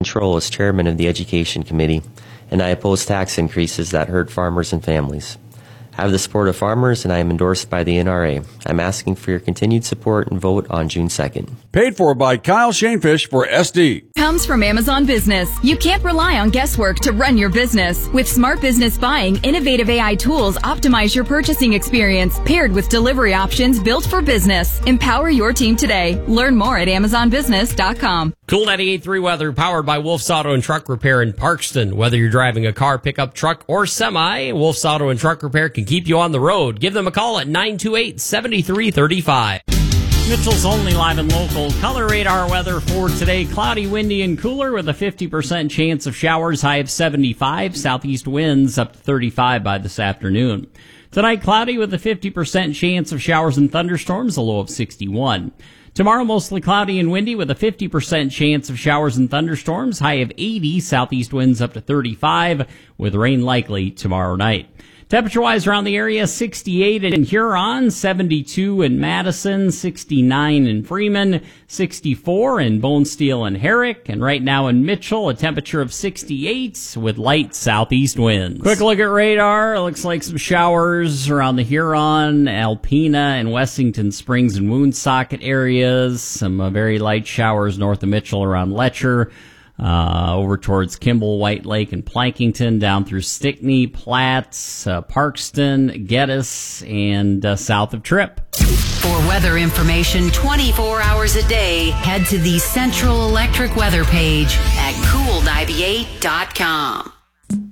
Troll as chairman of the Education Committee, and I oppose tax increases that hurt farmers and families. I have the support of farmers, and I am endorsed by the NRA. I'm asking for your continued support and vote on June 2nd. Paid for by Kyle Shanefish for SD. Comes from Amazon Business. You can't rely on guesswork to run your business. With Smart Business Buying, innovative AI tools optimize your purchasing experience, paired with delivery options built for business. Empower your team today. Learn more at amazonbusiness.com. Cool 98.3 weather powered by Wolf's Auto and Truck Repair in Parkston. Whether you're driving a car, pickup, truck, or semi, Wolf's Auto and Truck Repair can keep you on the road. Give them a call at 928-7335. Mitchell's only live and local color radar weather for today. Cloudy, windy, and cooler with a 50% chance of showers, high of 75. Southeast winds up to 35 by this afternoon. Tonight, cloudy with a 50% chance of showers and thunderstorms, a low of 61. Tomorrow, mostly cloudy and windy with a 50% chance of showers and thunderstorms, high of 80. Southeast winds up to 35 with rain likely tomorrow night. Temperature-wise around the area, 68 in Huron, 72 in Madison, 69 in Freeman, 64 in Bonesteel and Herrick, and right now in Mitchell, a temperature of 68 with light southeast winds. Quick look at radar. It looks like some showers around the Huron, Alpena, and Wessington Springs and Woonsocket areas. Some very light showers north of Mitchell around Letcher. Over towards Kimball, White Lake, and Plankington, down through Stickney, Platts, Parkston, Geddes, and south of Tripp. For weather information 24 hours a day, head to the Central Electric weather page at cool98.com.